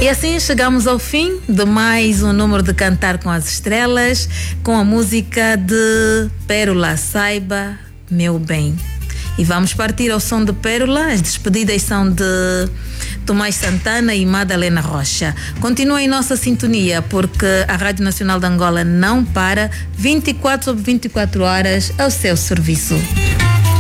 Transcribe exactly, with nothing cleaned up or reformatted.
E assim chegamos ao fim de mais um número de Cantar com as Estrelas, com a música de Pérola, Saiba Meu Bem. E vamos partir ao som de Pérola. As despedidas são de Tomás Santana e Madalena Rocha. Continua em nossa sintonia, porque a Rádio Nacional de Angola não para, vinte e quatro sobre vinte e quatro horas ao seu serviço.